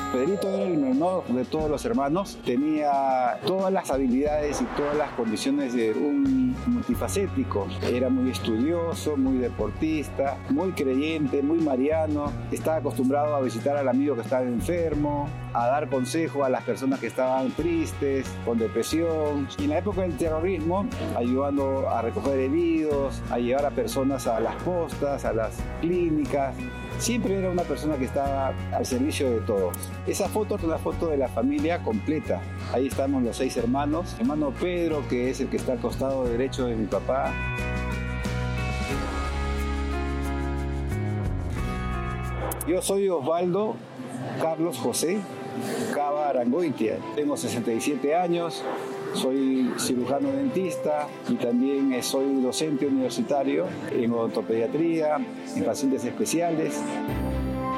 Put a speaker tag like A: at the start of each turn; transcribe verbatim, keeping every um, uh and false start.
A: Pedrito era el menor de todos los hermanos, tenía todas las habilidades y todas las condiciones de un multifacético. Era muy estudioso, muy deportista, muy creyente, muy mariano, estaba acostumbrado a visitar al amigo que estaba enfermo, a dar consejo a las personas que estaban tristes, con depresión. Y en la época del terrorismo, ayudando a recoger heridos, a llevar a personas a las postas, a las clínicas. Siempre era una persona que estaba al servicio de todos. Esa foto es una foto de la familia completa. Ahí estamos los seis hermanos. Hermano Pedro, que es el que está al costado derecho de mi papá. Yo soy Osvaldo Carlos José Cava Arangoitia. Tengo sesenta y siete años, soy cirujano dentista y también soy docente universitario en odontopediatría, en pacientes especiales.